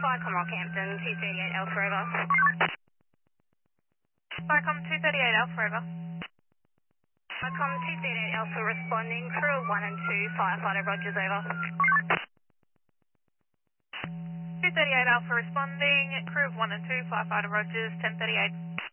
Viacom Rockhampton, 238 Alpha Over. Viacom 238 Alpha Over. Viacom 238 Alpha responding, crew of 1 and 2, firefighter Rogers over. 238 Alpha responding, crew of 1 and 2, firefighter Rogers, 1038.